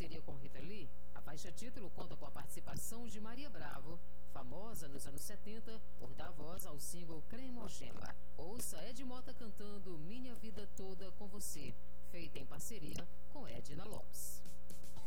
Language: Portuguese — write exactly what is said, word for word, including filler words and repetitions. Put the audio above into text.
parceria com Rita Lee, a faixa título conta com a participação de Maria Bravo, famosa nos anos setenta por dar voz ao single Cremogema. Ouça Ed Mota cantando Minha Vida Toda com Você, feita em parceria com Edna Lopes.